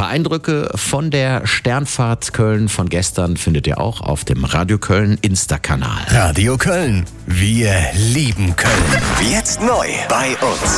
Eure Eindrücke von der Sternfahrt Köln von gestern findet ihr auch auf dem Radio Köln Insta-Kanal. Radio Köln. Wir lieben Köln. Jetzt neu bei uns.